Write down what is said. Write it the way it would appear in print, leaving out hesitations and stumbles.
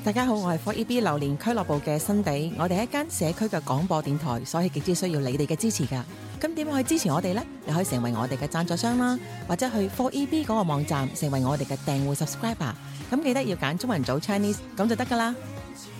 大家好，我係 4EB 榴蓮俱樂部嘅新地，我哋係一間社區嘅廣播電台，所以極之需要你哋嘅支持㗎。咁點樣去支持我哋呢？你可以成為我哋嘅贊助商啦，或者去 4EB 嗰個網站成為我哋嘅訂戶 subscriber。咁記得要揀中文組 Chinese，咁就得㗎啦。